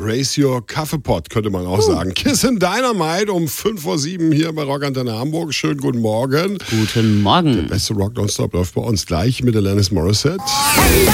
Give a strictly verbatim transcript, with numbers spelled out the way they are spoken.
Raise Your Kaffeepot, könnte man auch uh. sagen. Kiss and Dynamite um fünf vor sieben hier bei Rock Antenne Hamburg. Schönen guten Morgen. Guten Morgen. Der beste Rock Nonstop läuft bei uns gleich mit Alanis Morissette. Hello,